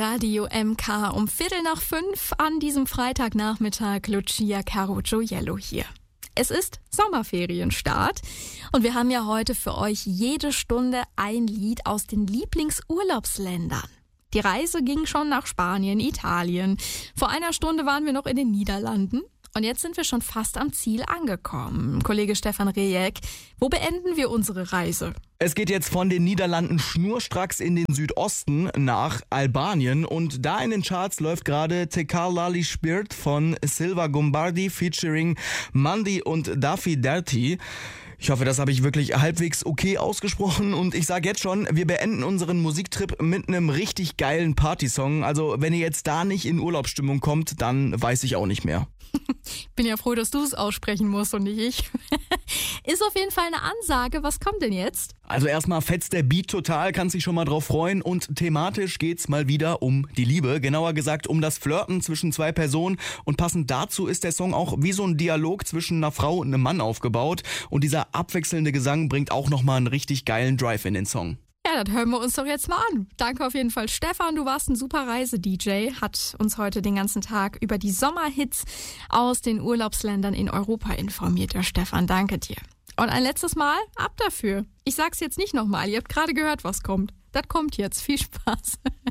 Radio MK um 4:15 an diesem Freitagnachmittag. Lucia Carugioiello hier. Es ist Sommerferienstart und wir haben ja heute für euch jede Stunde ein Lied aus den Lieblingsurlaubsländern. Die Reise ging schon nach Spanien, Italien. Vor einer Stunde waren wir noch in den Niederlanden. Und jetzt sind wir schon fast am Ziel angekommen. Kollege Stefan Rejek, wo beenden wir unsere Reise? Es geht jetzt von den Niederlanden schnurstracks in den Südosten nach Albanien. Und da in den Charts läuft gerade Tekar Lali Spirit von Silva Gombardi featuring Mandy und Daffy Derty. Ich hoffe, das habe ich wirklich halbwegs okay ausgesprochen und ich sage jetzt schon, wir beenden unseren Musiktrip mit einem richtig geilen Partysong. Also wenn ihr jetzt da nicht in Urlaubsstimmung kommt, dann weiß ich auch nicht mehr. Ich bin ja froh, dass du es aussprechen musst und nicht ich. Ist auf jeden Fall eine Ansage. Was kommt denn jetzt? Also erstmal fetzt der Beat total, kannst dich schon mal drauf freuen und thematisch geht's mal wieder um die Liebe. Genauer gesagt um das Flirten zwischen zwei Personen und passend dazu ist der Song auch wie so ein Dialog zwischen einer Frau und einem Mann aufgebaut und dieser abwechselnde Gesang bringt auch nochmal einen richtig geilen Drive in den Song. Ja, das hören wir uns doch jetzt mal an. Danke auf jeden Fall, Stefan. Du warst ein super Reise-DJ, hat uns heute den ganzen Tag über die Sommerhits aus den Urlaubsländern in Europa informiert. Der Stefan, danke dir. Und ein letztes Mal, ab dafür. Ich sag's jetzt nicht nochmal, ihr habt gerade gehört, was kommt. Das kommt jetzt. Viel Spaß.